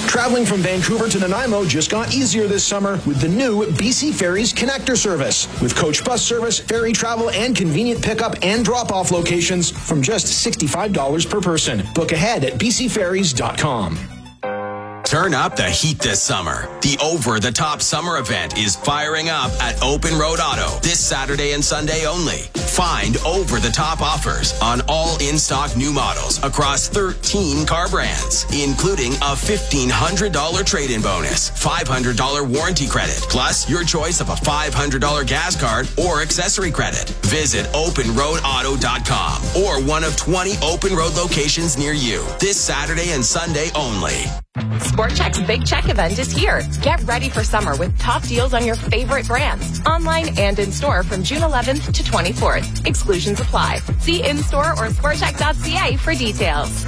Traveling from Vancouver to Nanaimo just got easier this summer with the new BC Ferries Connector service. With coach bus service, ferry travel, and convenient pickup and drop-off locations from just $65 per person. Book ahead at bcferries.com. Turn up the heat this summer. The over-the-top summer event is firing up at Open Road Auto this Saturday and Sunday only. Find over-the-top offers on all in-stock new models across 13 car brands, including a $1,500 trade-in bonus, $500 warranty credit, plus your choice of a $500 gas card or accessory credit. Visit OpenRoadAuto.com or one of 20 Open Road locations near you this Saturday and Sunday only. Sport Chek's Big Check event is here. Get ready for summer with top deals on your favorite brands, online and in-store from June 11th to 24th. Exclusions apply. See in-store or sportchek.ca for details.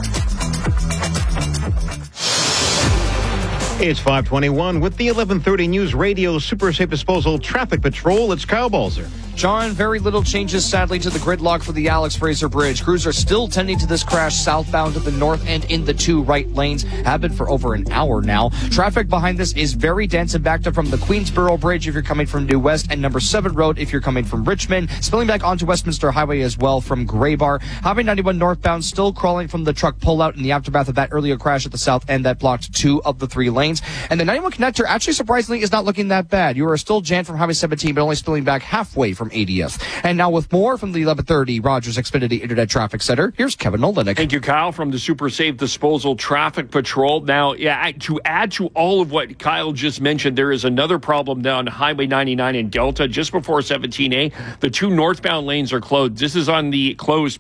It's 5:21 with the 11:30 News Radio Super Safe Disposal Traffic Patrol. It's Kyle Balzer. John, very little changes, sadly, to the gridlock for the Alex Fraser Bridge. Crews are still tending to this crash southbound to the north and in the two right lanes. Have been for over an hour now. Traffic behind this is very dense and backed up from the Queensboro Bridge if you're coming from New West and number 7 Road if you're coming from Richmond. Spilling back onto Westminster Highway as well from Graybar. Highway 91 northbound still crawling from the truck pullout in the aftermath of that earlier crash at the south end that blocked 2 of the 3 lanes. And the 91 connector actually surprisingly is not looking that bad. You are still jammed from Highway 17 but only spilling back halfway from 80th. And now with more from the 11:30 Rogers Xfinity Internet Traffic Center, here's Kevin Nolenick. Thank you, Kyle, from the Super Safe Disposal Traffic Patrol. Now, to add to all of what Kyle just mentioned, there is another problem down Highway 99 in Delta, just before 17A. The 2 northbound lanes are closed. This is on the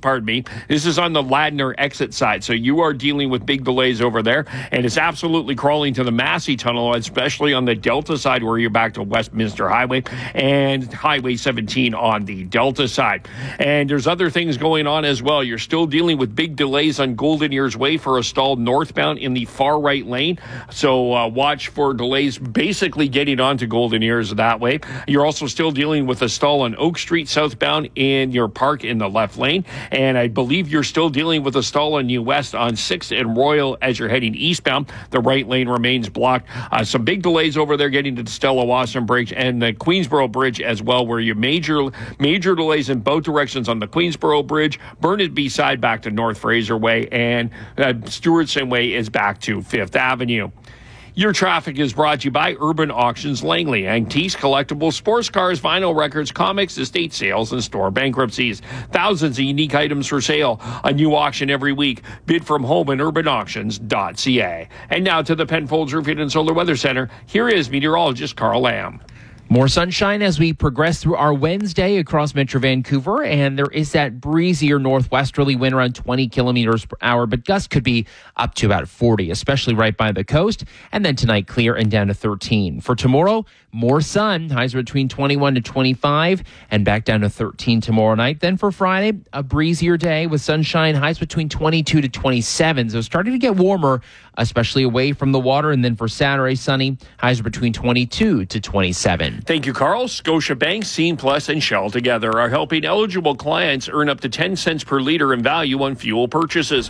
This is on the Ladner exit side. So you are dealing with big delays over there. And it's absolutely crawling to the Massey Tunnel, especially on the Delta side where you're back to Westminster Highway and Highway 17 on the Delta side. And there's other things going on as well. You're still dealing with big delays on Golden Ears Way for a stall northbound in the far right lane. So watch for delays basically getting onto Golden Ears that way. You're also still dealing with a stall on Oak Street southbound in your park in the left lane. And I believe you're still dealing with a stall on New West on 6th and Royal as you're heading eastbound. The right lane remains blocked. Some big delays over there getting to the Stella Wasson Bridge and the Queensboro Bridge as well, where you major delays in both directions on the Queensboro Bridge. Burnaby side back to North Fraser Way, and Stewardson Way is back to 5th Avenue. Your traffic is brought to you by Urban Auctions Langley. Antiques, collectibles, sports cars, vinyl records, comics, estate sales, and store bankruptcies. Thousands of unique items for sale. A new auction every week. Bid from home at urbanauctions.ca. And now to the Penfolds Roofing and Solar Weather Center. Here is meteorologist Carl Lamb. More sunshine as we progress through our Wednesday across Metro Vancouver, and there is that breezier northwesterly wind around 20 kilometers per hour, but gusts could be up to about 40, especially right by the coast. And then tonight, clear and down to 13. For tomorrow, more sun, highs are between 21 to 25, and back down to 13 tomorrow night. Then for Friday, a breezier day with sunshine, highs between 22 to 27. So starting to get warmer, especially away from the water. And then for Saturday, sunny, highs are between 22 to 27. Thank you, Carl. Scotiabank, Scene Plus, and Shell together are helping eligible clients earn up to 10 cents per liter in value on fuel purchases.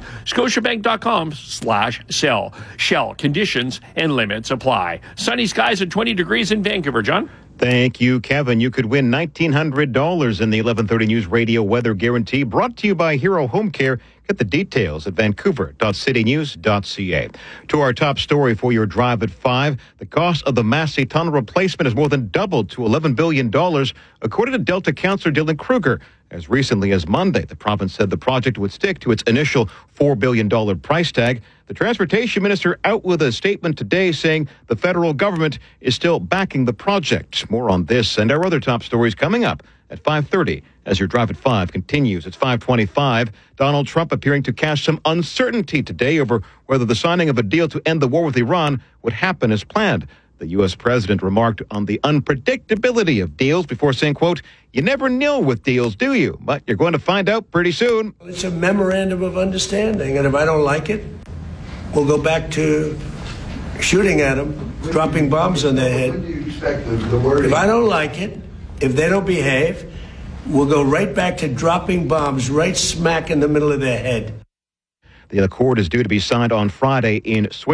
Scotiabank.com/sell. Shell, conditions and limits apply. Sunny skies at 20 degrees in Vancouver. John? Thank you, Kevin. You could win $1,900 in the 11:30 News Radio Weather Guarantee, brought to you by Hero Home Care. Get the details at vancouver.citynews.ca. To our top story for your drive at 5, the cost of the Massey Tunnel replacement has more than doubled to $11 billion, according to Delta Councillor Dylan Kruger. As recently as Monday, the province said the project would stick to its initial $4 billion price tag. The transportation minister out with a statement today saying the federal government is still backing the project. More on this and our other top stories coming up at 5:30 as your drive at 5 continues. It's 5:25. Donald Trump appearing to cast some uncertainty today over whether the signing of a deal to end the war with Iran would happen as planned. The U.S. president remarked on the unpredictability of deals before saying, quote, "You never know with deals, do you? But you're going to find out pretty soon." It's a memorandum of understanding, and if I don't like it, we'll go back to shooting at them, dropping bombs on their head. If I don't like it, if they don't behave, we'll go right back to dropping bombs right smack in the middle of their head. The accord is due to be signed on Friday in Switzerland.